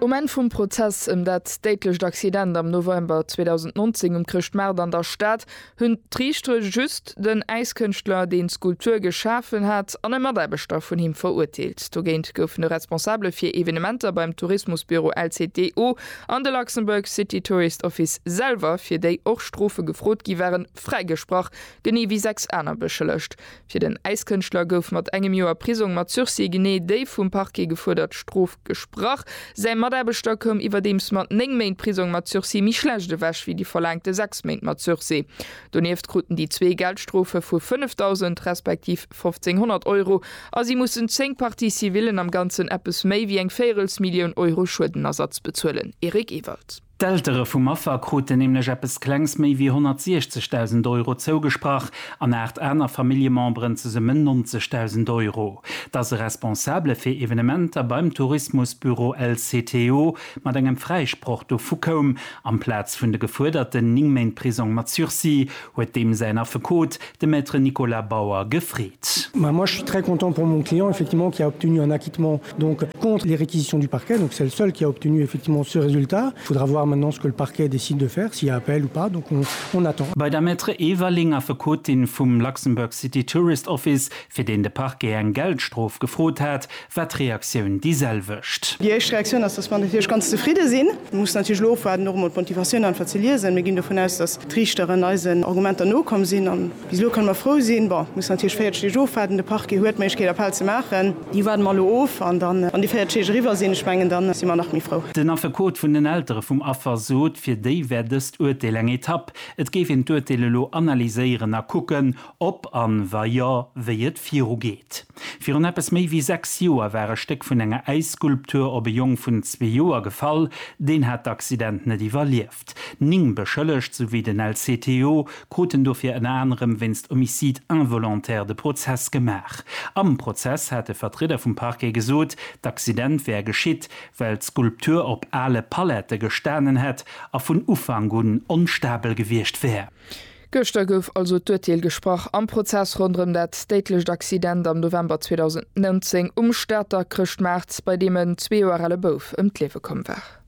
Moment vum Prozess dat statelecht Accident am November 2019 Christmerd an der Stadt hunn Triichtre just den Eiskünstler den Skulptur geschaffen hat an dem Mordeibestoff vun him verurteilelt. Do géint gouf de Responsable fir Evenementer beim Tourismusbüro LCTO an de Luxemburg City Tourist Office selber fir déi och Strofe gefrot gi wären freigesproch, genie wie 6 Äner beschëllecht. Fir den Eiskünstler gouf mat engem Joer Prisung mat Sursi gené déi vum Parke gefordert Strof gesproch. Mordeibestock kom iwwer dems mat 9 Main Prisung mat Sursi mi schlechte wäch wie die verlangte 6 Main mat Sursi. Doneft kruten die 2 Geldstrofe vu 5.000 respektiv 1.500 €, as sie mussssen 10 Parti Zivilen am ganzen Appes méi wie eng 4 Millioun € Schuldenersatz bezuelen. Erik Ewald. D'Ältere vum Affer kruten nämlich etwas klengs méi wie 160.000 € zougesprach, an echt einer Familiemembern zusammen 90.000 €. Das Responsable fir Evenementer beim Tourismusbüro LCTO mat engem Freispruch do Fukom am Platz vun de geforderten Ningmain-Prisung mat Sursi huet dem seiner Verkot de Maître Nicolas Bauer gefriet. Moi, je suis très content pour mon client, effectivement, qui a obtenu un acquittement donc contre les réquisitions du parquet. Donc c'est le seul qui a obtenu effectivement ce résultat. Il faudra voir maintenant ce que le parquet décide de faire, s'il y a appel ou pas. Donc on attend. Bei der Maître Everlinger Verkotin vom Luxemburg City Tourist Office, für den der Parquet ein Geldstrof gefroht hat, wird die Reaktion dieselbecht. Die erste Reaktion ist, dass man natürlich ganz zufrieden sind. Man muss natürlich laufen, noch mal Motivation an verzählen sind. Wir gehen davon aus, dass die Richter an Argumente noch kommen sind. Und wieso kann man froh sein? Man muss natürlich 40 aufhalten, der Parquet hört, man geht Appell zu machen. Die werden mal auf und dann an die 40 rüber sind, springen, dann sind wir noch mehr froh. Den Verkot von den Älteren vom Affer sot fir déi werdest Urteil eng Etapp. Et géif en Urteilelo analyseieren a kucken, ob an war ja wéi et Viro geht. Fir an Appes méi wie 6 Joer wäre Steck vun enger Eisskulptur op e Jong vun 2 Joer gefall, den hat d'Accident net iwwerlieft. Ning beschëllecht sowie den LCTO kruten do fir en anderem winst Homicid involontaire de Prozess gemach. Am Prozess hat de Vertreter vum Parquet gesot, d'Accident wär geschitt, weil d'Skulptur op alle Palette gestanen het a vun Ufangun unstabel gewircht wär. Göster gouf also d'Urteil gesproch am Prozess rundum dat statelecht Accident am November 2019 Städter Christmerd, bei dem en 2 Joer alle Bouf ëm d'Lewe kom war.